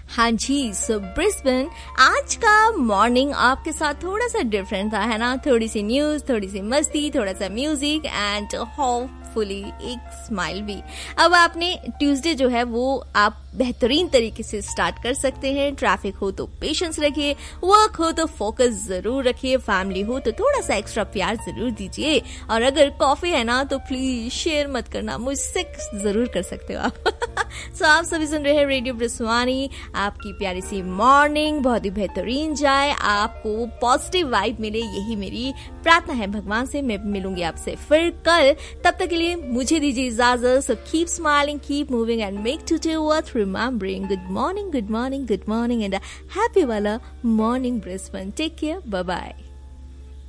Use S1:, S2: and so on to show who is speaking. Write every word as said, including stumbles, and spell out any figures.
S1: हाँ जी, सो ब्रिस्बेन आज का मॉर्निंग आपके साथ थोड़ा सा डिफरेंट था, है ना। थोड़ी सी न्यूज, थोड़ी सी मस्ती, थोड़ा सा म्यूजिक एंड होपफुली एक स्माइल भी। अब आपने ट्यूसडे जो है वो आप बेहतरीन तरीके से स्टार्ट कर सकते हैं। ट्रैफिक हो तो पेशेंस रखिए, वर्क हो तो फोकस जरूर रखिए, फैमिली हो तो थोड़ा सा एक्स्ट्रा प्यार जरूर दीजिए, और अगर कॉफी है ना तो प्लीज शेयर मत करना, मुझसे जरूर कर सकते हो आप। सो so, आप सभी सुन रहे हैं रेडियो ब्रिस्वानी। आपकी प्यारी सी मॉर्निंग बहुत ही बेहतरीन जाए, आपको पॉजिटिव वाइब मिले, यही मेरी प्रार्थना है भगवान से। मैं मिलूंगी आपसे फिर कल, तब तक के लिए मुझे दीजिए इजाजत। So keep smiling, keep moving and make today worth remembering. Good morning, good morning, good morning and happy वाला morning Brisbane. Take care, bye bye.